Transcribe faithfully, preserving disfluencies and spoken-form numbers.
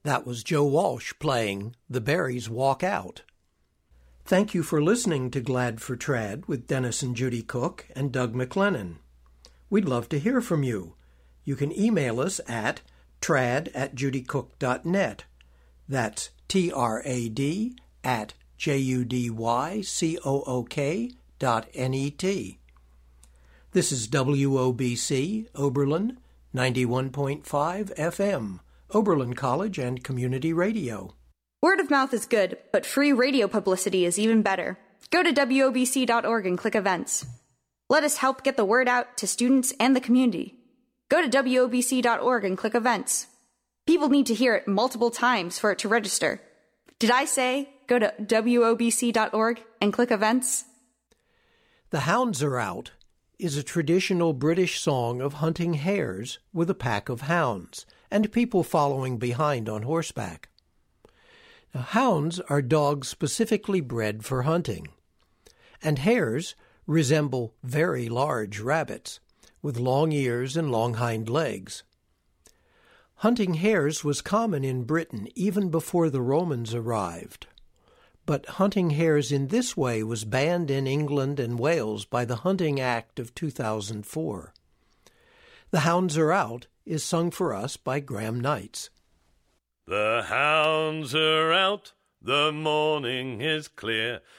That was Joe Walsh playing The Berries Walk Out. Thank you for listening to Glad for Trad with Dennis and Judy Cook and Doug McLennan. We'd love to hear from you. You can email us at trad at judycook dot net. That's T R A D at J U D Y C O O K dot N E T. This is W O B C, Oberlin, ninety-one point five F M, Oberlin College and Community Radio. Word of mouth is good, but free radio publicity is even better. Go to W O B C dot org and click events. Let us help get the word out to students and the community. Go to W O B C dot org and click events. People need to hear it multiple times for it to register. Did I say go to W O B C dot org and click events? The Hounds Are Out is a traditional British song of hunting hares with a pack of hounds and people following behind on horseback. Now, hounds are dogs specifically bred for hunting, and hares resemble very large rabbits with long ears and long hind legs. Hunting hares was common in Britain even before the Romans arrived. But hunting hares in this way was banned in England and Wales by the Hunting Act of two thousand four. The Hounds Are Out is sung for us by Graham Knights. The hounds are out, the morning is clear,